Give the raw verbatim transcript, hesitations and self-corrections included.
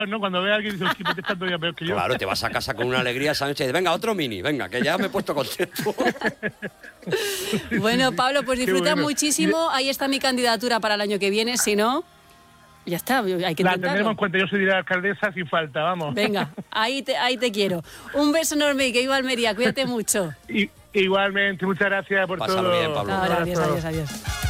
¿no? Cuando ve a alguien dice, el tipo está todavía peor que yo. Claro, te vas a casa con una alegría esa noche y dices, venga, otro mini, venga, que ya me he puesto contento. Bueno, Pablo, pues disfruta bueno. muchísimo. Ahí está mi candidatura para el año que viene. Si no, ya está, hay que La intentarlo. tendremos en cuenta, yo soy de la alcaldesa sin falta, vamos. Venga, ahí te, ahí te quiero. Un beso enorme y que viva Almería. Cuídate mucho. Y, igualmente, muchas gracias por Pásalo todo. bien, Pablo. Ahora, adiós, Abrazo. adiós, adiós.